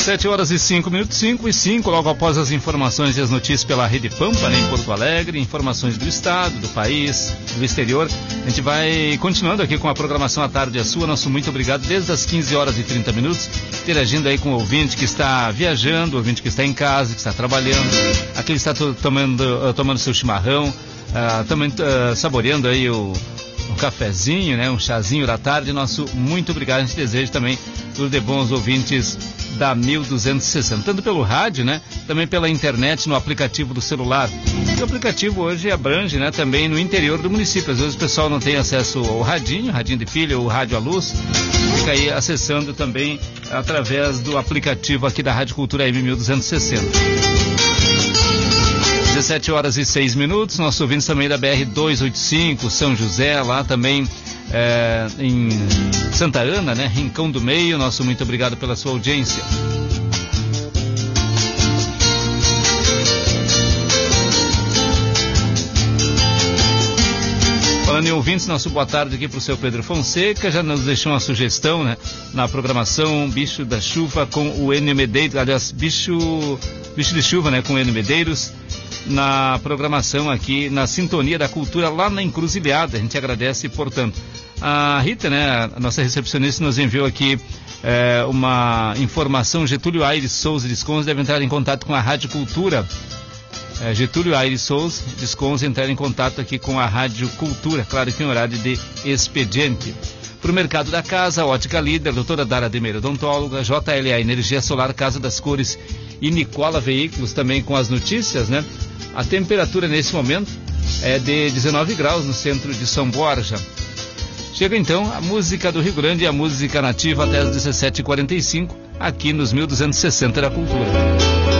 17 horas e 5 minutos, 5 e 5, logo após as informações e as notícias pela Rede Pampa, né, em Porto Alegre, informações do estado, do país, do exterior. A gente vai continuando aqui com a programação à tarde a sua. Nosso muito obrigado desde as 15 horas e 30 minutos, interagindo aí com o ouvinte que está viajando, o ouvinte que está em casa, que está trabalhando, aquele que está tomando seu chimarrão, também saboreando aí um cafezinho, né, um chazinho da tarde. Nosso muito obrigado. A gente deseja também tudo de bom aos ouvintes da 1260, tanto pelo rádio, né, também pela internet, no aplicativo do celular. O aplicativo hoje abrange, né, também no interior do município. Às vezes o pessoal não tem acesso ao radinho de pilha ou rádio à luz, fica aí acessando também através do aplicativo aqui da Rádio Cultura AM 1260. 17 horas e 6 minutos, nossos ouvintes também da BR-285, São José, lá também em Santa Ana, né, Rincão do Meio. Nosso muito obrigado pela sua audiência. Falando em ouvintes, nosso boa tarde aqui para o seu Pedro Fonseca, já nos deixou uma sugestão, né, na programação Bicho da Chuva com o Enio Medeiros, aliás, Bicho de Chuva, né, com o Enio Medeiros, na programação aqui, na Sintonia da Cultura, lá na Encruzilhada. A gente agradece, portanto. A Rita, né, a nossa recepcionista, nos enviou aqui uma informação. Getúlio Aires Souza Desconze deve entrar em contato com a Rádio Cultura. Getúlio Aires Souza Desconze entrar em contato aqui com a Rádio Cultura, claro que em horário de expediente. Para o mercado da casa, Ótica Líder, doutora Dara Demeira, odontóloga, JLA Energia Solar, Casa das Cores e Nicola Veículos, também com as notícias, né? A temperatura nesse momento é de 19 graus no centro de São Borja. Chega então a música do Rio Grande e a música nativa até as 17h45 aqui nos 1260 da Cultura.